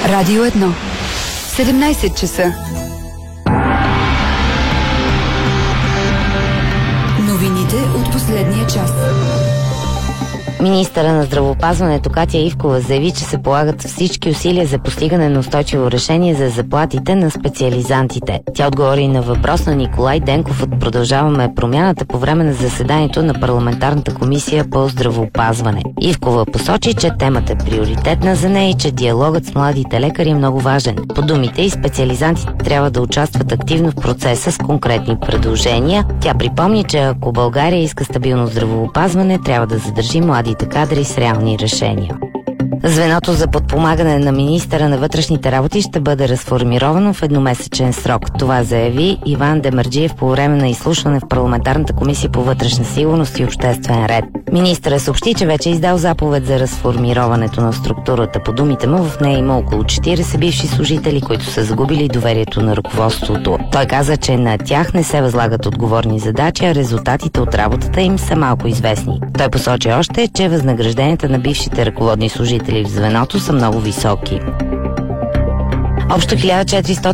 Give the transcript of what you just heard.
Радио 1. 17 часа. Новините от последния час. Министъра на здравеопазването Катя Ивкова заяви, че се полагат всички усилия за постигане на устойчиво решение за заплатите на специализантите. Тя отговори на въпрос на Николай Денков от Продължаваме промяната по време на заседанието на парламентарната комисия по здравеопазване. Ивкова посочи, че темата е приоритетна за нея и че диалогът с младите лекари е много важен. По думите й, специализантите трябва да участват активно в процеса с конкретни предложения. Тя припомни, че ако България иска стабилно здравеопазване, трябва да задържи младите кадри с реални решения. Звеното за подпомагане на министъра на вътрешните работи ще бъде разформировано в едномесечен срок. Това заяви Иван Демерджиев по време на изслушване в парламентарната комисия по вътрешна сигурност и обществен ред. Министърът съобщи, че вече е издал заповед за разформироването на структурата. По думите му, в нея има около 40 бивши служители, които са загубили доверието на ръководството. Той каза, че на тях не се възлагат отговорни задачи, а резултатите от работата им са малко известни. Той посочи още, че възнагражденията на бившите ръководни служители в звеното са много високи. Общо 1400